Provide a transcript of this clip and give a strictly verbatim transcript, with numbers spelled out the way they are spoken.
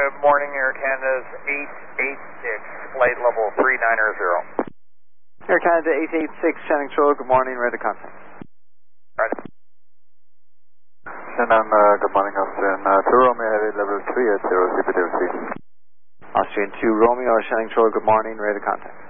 Good morning, Air Canada's eight eight six, flight level three nine zero. Air Canada eight eight six, Channing Control, good morning, ready to contact. Right. Shannon, uh, good morning, Austrian uh, two Romeo Heavy level three eight zero, C P D C. Austrian two Romeo, Channing Control, good morning, ready to contact.